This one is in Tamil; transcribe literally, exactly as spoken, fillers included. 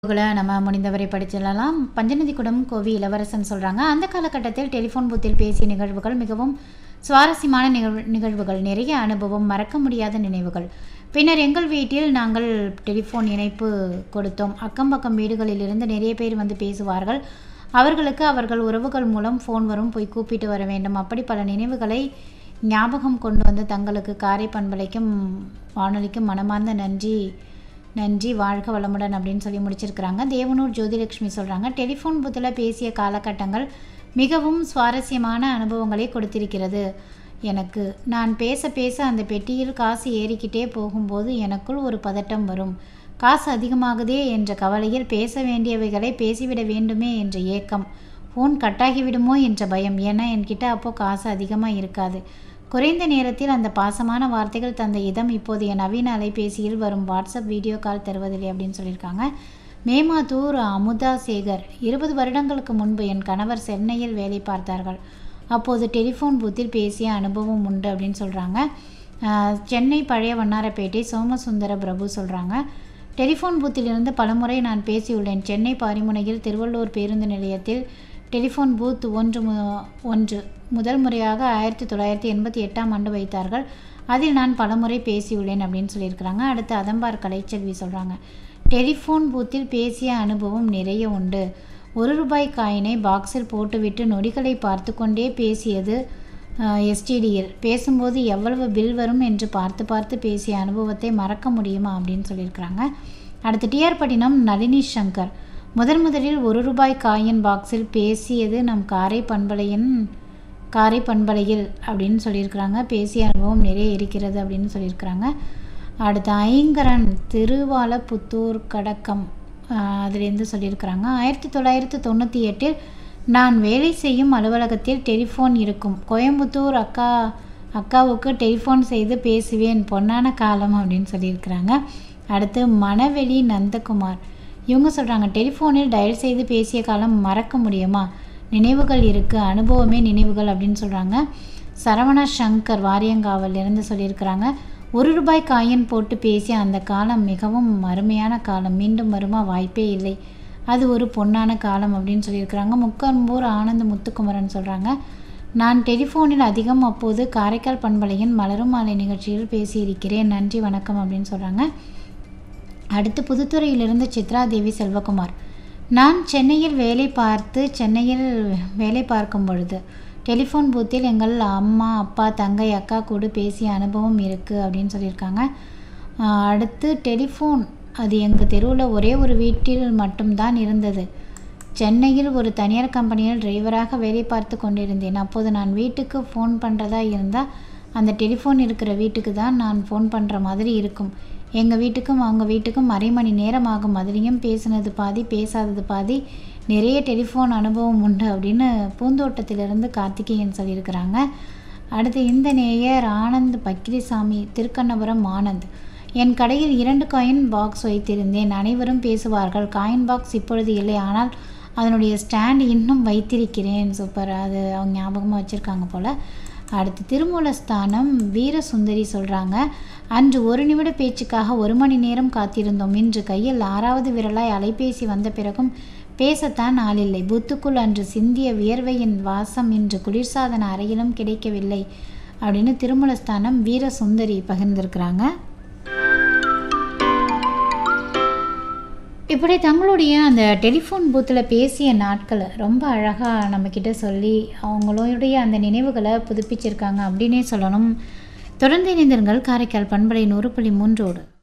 கள நம்ம முடிந்தவரை படிச்சிடலாம். பஞ்சநதிக்குடம் கோவி இளவரசன் சொல்றாங்க, அந்த காலகட்டத்தில் டெலிஃபோன் பூத்தில் பேசிய நிகழ்வுகள் மிகவும் சுவாரஸ்யமான நிகழ் நிகழ்வுகள் நிறைய அனுபவம், மறக்க முடியாத நினைவுகள். பின்னர் எங்கள் வீட்டில் நாங்கள் டெலிஃபோன் இணைப்பு கொடுத்தோம். அக்கம் பக்கம் வீடுகளிலிருந்து நிறைய பேர் வந்து பேசுவார்கள். அவர்களுக்கு அவர்கள் உறவுகள் மூலம் ஃபோன் வரும், போய் கூப்பிட்டு வர வேண்டும். அப்படி பல நினைவுகளை ஞாபகம் கொண்டு வந்து தங்களுக்கு காரை பண்பலைக்கும் வானொலிக்கும் மனமார்ந்த நன்றி நன்றி வாழ்க வளமுடன் அப்படின்னு சொல்லி முடிச்சிருக்கிறாங்க. தேவனூர் ஜோதிலட்சுமி சொல்கிறாங்க, டெலிஃபோன் பூத்தில் பேசிய காலகட்டங்கள் மிகவும் சுவாரஸ்யமான அனுபவங்களை கொடுத்திருக்கிறது எனக்கு. நான் பேச பேச அந்த பெட்டியில் காசு ஏறிக்கிட்டே போகும்போது எனக்குள் ஒரு பதட்டம் வரும். காசு அதிகமாகுதே என்ற கவலையில் பேச வேண்டியவைகளை பேசிவிட வேண்டுமே என்ற ஏக்கம், ஃபோன் கட்டாகிவிடுமோ என்ற பயம். ஏன்னா என்கிட்ட அப்போது காசு அதிகமாக இருக்காது. குறைந்த நேரத்தில் அந்த பாசமான வார்த்தைகள் தந்த இதம் இப்போதைய நவீன அலைபேசியில் வரும் வாட்ஸ்அப் வீடியோ கால் தருவதில்லை அப்படின்னு சொல்லியிருக்காங்க. மேமாத்தூர் அமுதா சேகர், இருபது வருடங்களுக்கு முன்பு என் கணவர் சென்னையில் வேலை பார்த்தார்கள். அப்போது டெலிஃபோன் பூத்தில் பேசிய அனுபவம் உண்டு அப்படின்னு சொல்கிறாங்க. சென்னை பழைய வண்ணாரப்பேட்டை சோமசுந்தர பிரபு சொல்கிறாங்க, டெலிஃபோன் பூத்திலிருந்து பலமுறை நான் பேசியுள்ளேன். சென்னை பாரிமுனையில் திருவள்ளூர் பேருந்து நிலையத்தில் டெலிஃபோன் பூத் ஒன்று ஒன்று முதல் முறையாக ஆயிரத்தி தொள்ளாயிரத்தி எண்பத்தி எட்டாம் ஆண்டு வைத்தார்கள். அதில் நான் பலமுறை பேசியுள்ளேன் அப்படின்னு சொல்லியிருக்கிறாங்க. அடுத்து அதம்பார் கலைச்செல்வி சொல்கிறாங்க, டெலிஃபோன் பூத்தில் பேசிய அனுபவம் நிறைய உண்டு. ஒரு ரூபாய் காயினை பாக்ஸில் போட்டுவிட்டு நொடிகளை பார்த்து கொண்டே பேசியது. எஸ்டிடியில் பேசும்போது எவ்வளவு பில் வரும் என்று பார்த்து பார்த்து பேசிய அனுபவத்தை மறக்க முடியுமா அப்படின்னு சொல்லியிருக்கிறாங்க. அடுத்து டிஆர் பட்டினம் நளினி சங்கர், முதன் முதலில் ஒரு ரூபாய் காயின் பாக்ஸில் பேசியது நம் காரை பண்பலையின் காரை பண்பலையில் அப்படின்னு சொல்லியிருக்கிறாங்க. பேசிய அனுபவம் நிறைய இருக்கிறது அப்படின்னு சொல்லியிருக்கிறாங்க. அடுத்து ஐங்கரன் திருவாலப்புத்தூர் கடக்கம் அதுலேருந்து சொல்லியிருக்கிறாங்க, ஆயிரத்தி தொள்ளாயிரத்தி தொண்ணூற்றி எட்டில் நான் வேலை செய்யும் அலுவலகத்தில் டெலிஃபோன் இருக்கும். கோயம்புத்தூர் அக்கா அக்காவுக்கு டெலிஃபோன் செய்து பேசுவேன், பொன்னான காலம் அப்படின்னு சொல்லியிருக்கிறாங்க. அடுத்து மணவெளி நந்தகுமார், இவங்க சொல்கிறாங்க, டெலிஃபோனில் டயல் செய்து பேசிய காலம் மறக்க முடியுமா? நினைவுகள் இருக்குது, அனுபவமே நினைவுகள் அப்படின்னு சொல்கிறாங்க. சரவணா சங்கர் வாரியங்காவலிருந்து சொல்லியிருக்கிறாங்க, ஒரு ரூபாய் காயின் போட்டு பேசிய அந்த காலம் மிகவும் அருமையான காலம், மீண்டும் வருமா வாய்ப்பே இல்லை, அது ஒரு பொன்னான காலம் அப்படின்னு சொல்லியிருக்கிறாங்க. முக்கன்பூர் ஆனந்த் முத்துக்குமரன் சொல்கிறாங்க, நான் டெலிஃபோனில் அதிகம் அப்போது காரைக்கால் பண்பலையின் மலரும் மாலை நிகழ்ச்சியில் பேசியிருக்கிறேன், நன்றி வணக்கம் அப்படின்னு சொல்கிறாங்க. அடுத்து புதுத்துறையிலிருந்து சித்ரா தேவி செல்வகுமார், நான் சென்னையில் வேலை பார்த்து சென்னையில் வேலை பார்க்கும் பொழுது டெலிஃபோன் பூத்தில் எங்கள் அம்மா அப்பா தங்கை அக்கா கூட பேசிய அனுபவம் இருக்குது அப்படின்னு சொல்லியிருக்காங்க. அடுத்து டெலிஃபோன் அது எங்கள் தெருவில் ஒரே ஒரு வீட்டில் மட்டும்தான் இருந்தது. சென்னையில் ஒரு தனியார் கம்பெனியில் டிரைவராக வேலை பார்த்து கொண்டிருந்தேன். அப்போது நான் வீட்டுக்கு ஃபோன் பண்ணுறதா இருந்தால் அந்த டெலிஃபோன் இருக்கிற வீட்டுக்கு தான் நான் ஃபோன் பண்ணுற மாதிரி இருக்கும். எங்கள் வீட்டுக்கும் அவங்க வீட்டுக்கும் அரை மணி நேரம் ஆகும். அதுலேயும் பேசினது பாதி பேசாதது பாதி, நிறைய டெலிஃபோன் அனுபவம் உண்டு அப்படின்னு பூந்தோட்டத்திலிருந்து கார்த்திகேயன் சொல்லியிருக்கிறாங்க. அடுத்து இந்த நேயர் ஆனந்த் பக்கிரிசாமி திருக்கண்ணபுரம் ஆனந்த், என் கடையில் இரண்டு காயின் பாக்ஸ் வைத்திருந்தேன். அனைவரும் பேசுவார்கள். காயின் பாக்ஸ் இப்பொழுது இல்லை, ஆனால் அதனுடைய ஸ்டாண்ட் இன்னும் வைத்திருக்கிறேன். சூப்பர், அது அவங்க ஞாபகமாக வச்சுருக்காங்க போல். அடுத்து திருமூலஸ்தானம் வீரசுந்தரி சொல்கிறாங்க, அன்று ஒரு நிமிட பேச்சுக்காக ஒரு மணி நேரம் காத்திருந்தோம். இன்று கையில் ஆறாவது விரலாய் அலைபேசி வந்த பிறகும் பேசத்தான் ஆளில்லை. புத்துக்குள் அன்று சிந்திய வியர்வையின் வாசம் இன்று குளிர்சாதன அறையிலும் கிடைக்கவில்லை அப்படின்னு திருமூலஸ்தானம் வீரசுந்தரி பகிர்ந்திருக்கிறாங்க. இப்படி தங்களுடைய அந்த டெலிஃபோன் பூத்தில் பேசிய நாட்களை ரொம்ப அழகாக நம்மக்கிட்ட சொல்லி அவங்களுடைய அந்த நினைவுகளை புதுப்பிச்சிருக்காங்க அப்படின்னே சொல்லணும். தொடர்ந்து இணைந்திருங்கள் காரைக்கால் பண்பலை நூறு புள்ளி மூன்றோடு.